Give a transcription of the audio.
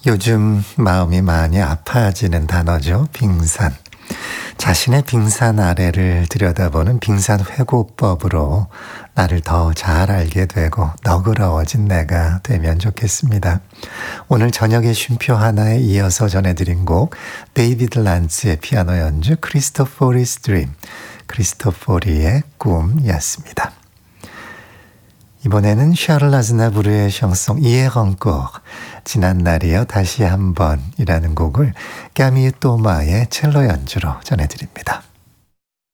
요즘 마음이 많이 아파지는 단어죠. 빙산. 자신의 빙산 아래를 들여다보는 빙산회고법으로 나를 더 잘 알게 되고 너그러워진 내가 되면 좋겠습니다. 오늘 저녁의 쉼표 하나에 이어서 전해드린 곡 데이비드 란츠의 피아노 연주 크리스토포리's Dream, 크리스토포리의 꿈이었습니다. 이번에는 샤를 아즈나부르의 샹송 이에 encore 지난 날이여 다시 한번이라는 곡을 까미유 또마의 첼로 연주로 전해드립니다.